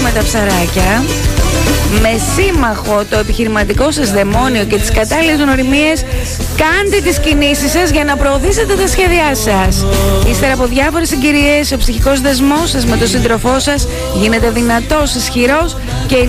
με τα ψαράκια, με σύμμαχο το επιχειρηματικό σας δαιμόνιο και τις κατάλληλες γνωριμίες, κάντε τις κινήσεις σας για να προωθήσετε τα σχέδιά σας. Ύστερα από διάφορες συγκυρίες, ο ψυχικός δεσμός σας με τον σύντροφό σας γίνεται δυνατός, ισχυρός και